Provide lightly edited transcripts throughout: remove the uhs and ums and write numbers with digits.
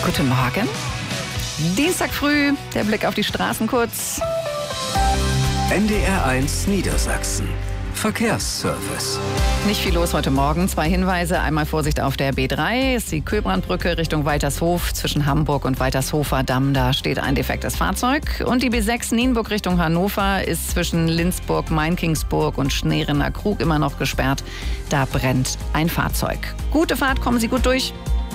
Guten Morgen. Dienstag früh, der Blick auf die Straßen kurz. NDR1 Niedersachsen. Verkehrsservice. Nicht viel los heute Morgen. 2 Hinweise. Einmal Vorsicht auf der B3. Ist die Köbrandbrücke Richtung Weitershof zwischen Hamburg und Weitershofer Damm. Da steht ein defektes Fahrzeug. Und die B6 Nienburg Richtung Hannover ist zwischen Lindsburg, Mainkingsburg und Schneerener Krug immer noch gesperrt. Da brennt ein Fahrzeug. Gute Fahrt, kommen Sie gut durch.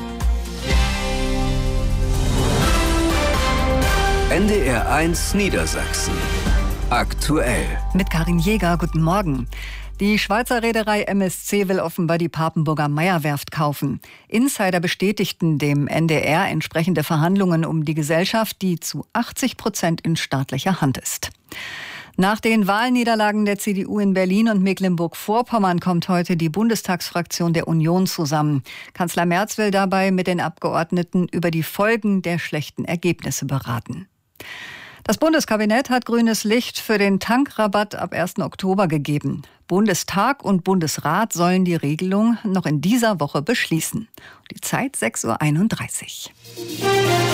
NDR1 Niedersachsen. Aktuell. Mit Karin Jäger, guten Morgen. Die Schweizer Reederei MSC will offenbar die Papenburger Meyer-Werft kaufen. Insider bestätigten dem NDR entsprechende Verhandlungen um die Gesellschaft, die zu 80% in staatlicher Hand ist. Nach den Wahlniederlagen der CDU in Berlin und Mecklenburg-Vorpommern kommt heute die Bundestagsfraktion der Union zusammen. Kanzler Merz will dabei mit den Abgeordneten über die Folgen der schlechten Ergebnisse beraten. Das Bundeskabinett hat grünes Licht für den Tankrabatt ab 1. Oktober gegeben. Bundestag und Bundesrat sollen die Regelung noch in dieser Woche beschließen. Die Zeit 6:31 Uhr.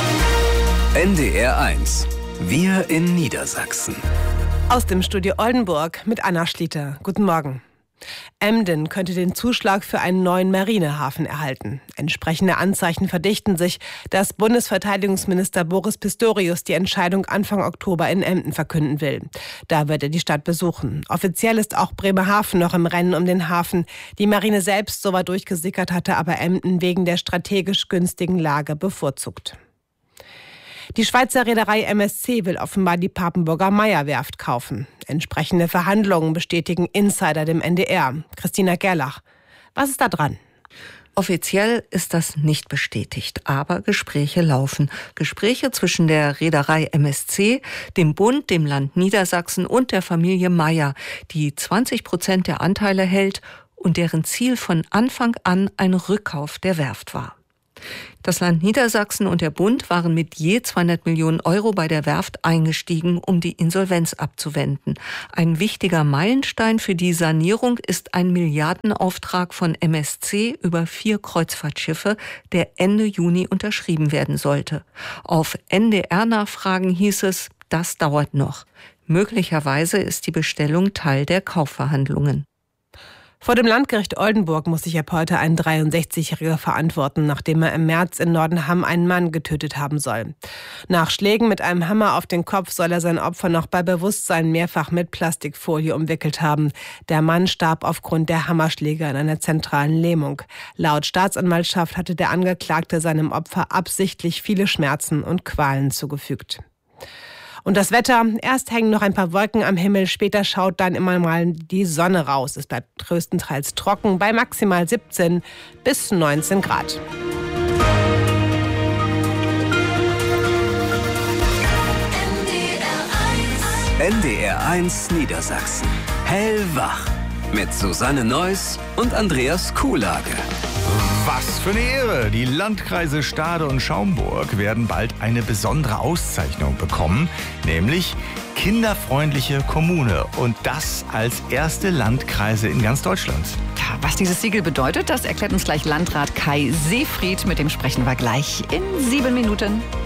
NDR1. Wir in Niedersachsen. Aus dem Studio Oldenburg mit Anna Schlitter. Guten Morgen. Emden könnte den Zuschlag für einen neuen Marinehafen erhalten. Entsprechende Anzeichen verdichten sich, dass Bundesverteidigungsminister Boris Pistorius die Entscheidung Anfang Oktober in Emden verkünden will. Da wird er die Stadt besuchen. Offiziell ist auch Bremerhaven noch im Rennen um den Hafen. Die Marine selbst so weit durchgesickert hatte aber Emden wegen der strategisch günstigen Lage bevorzugt. Die Schweizer Reederei MSC will offenbar die Papenburger Meyer-Werft kaufen. Entsprechende Verhandlungen bestätigen Insider dem NDR. Christina Gerlach. Was ist da dran? Offiziell ist das nicht bestätigt, aber Gespräche laufen. Gespräche zwischen der Reederei MSC, dem Bund, dem Land Niedersachsen und der Familie Meyer, die 20% der Anteile hält und deren Ziel von Anfang an ein Rückkauf der Werft war. Das Land Niedersachsen und der Bund waren mit je 200 Millionen Euro bei der Werft eingestiegen, um die Insolvenz abzuwenden. Ein wichtiger Meilenstein für die Sanierung ist ein Milliardenauftrag von MSC über 4 Kreuzfahrtschiffe, der Ende Juni unterschrieben werden sollte. Auf NDR-Nachfragen hieß es, das dauert noch. Möglicherweise ist die Bestellung Teil der Kaufverhandlungen. Vor dem Landgericht Oldenburg muss sich ab heute ein 63-Jähriger verantworten, nachdem er im März in Nordenham einen Mann getötet haben soll. Nach Schlägen mit einem Hammer auf den Kopf soll er sein Opfer noch bei Bewusstsein mehrfach mit Plastikfolie umwickelt haben. Der Mann starb aufgrund der Hammerschläge an einer zentralen Lähmung. Laut Staatsanwaltschaft hatte der Angeklagte seinem Opfer absichtlich viele Schmerzen und Qualen zugefügt. Und das Wetter, erst hängen noch ein paar Wolken am Himmel, später schaut dann immer mal die Sonne raus. Es bleibt größtenteils trocken bei maximal 17 bis 19 Grad. NDR1 Niedersachsen. Hellwach. Mit Susanne Neuss und Andreas Kuhlage. Was für eine Ehre! Die Landkreise Stade und Schaumburg werden bald eine besondere Auszeichnung bekommen, nämlich kinderfreundliche Kommune. Und das als erste Landkreise in ganz Deutschland. Ja, was dieses Siegel bedeutet, das erklärt uns gleich Landrat Kai Seefried. Mit dem sprechen wir gleich in 7 Minuten.